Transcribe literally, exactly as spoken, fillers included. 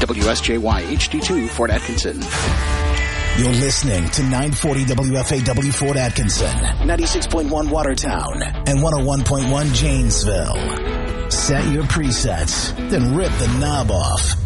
W S J Y H D two, Fort Atkinson. You're listening to nine forty W F A W Fort Atkinson, ninety-six point one Watertown, and one oh one point one Janesville. Set your presets, then rip the knob off.